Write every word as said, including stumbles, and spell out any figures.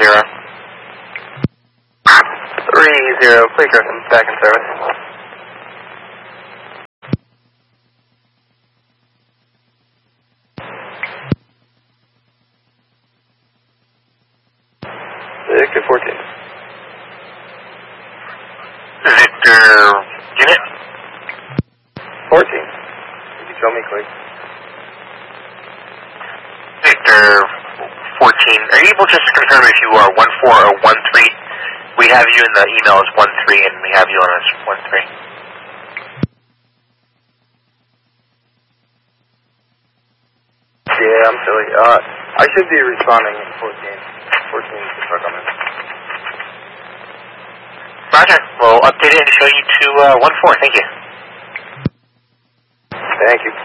zero. three zero, please return back in service. Victor fourteen. Victor unit? fourteen. Could you show me quick? Victor fourteen. Are you able just to confirm if you are one four or one three? We have you in the email as one three, and we have you on as one three. Yeah, I'm silly. Uh, I should be responding in fourteen. fourteen is the truck I'm in. Roger. We'll update it and show you to uh, one four. Thank you. Thank you.